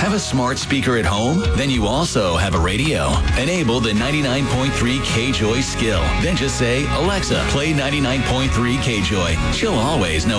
Have a smart speaker at home? Then you also have a radio. Enable the 99.3 KJOY skill. Then just say, Alexa, play 99.3 KJOY. She'll always know